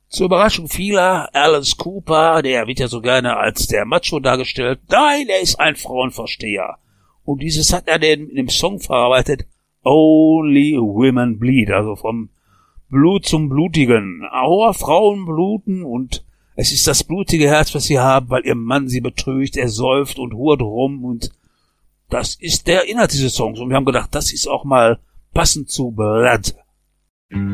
Zur Überraschung vieler, Alice Cooper, der wird ja so gerne als der Macho dargestellt. Nein, er ist ein Frauenversteher. Und dieses hat er in dem Song verarbeitet. Only Women Bleed, also vom Blut zum Blutigen. Aua, Frauen bluten und es ist das blutige Herz, was sie haben, weil ihr Mann sie betrügt, er säuft und hurt rum und das ist der Inhalt dieses Songs. Und wir haben gedacht, das ist auch mal passend zu Blood.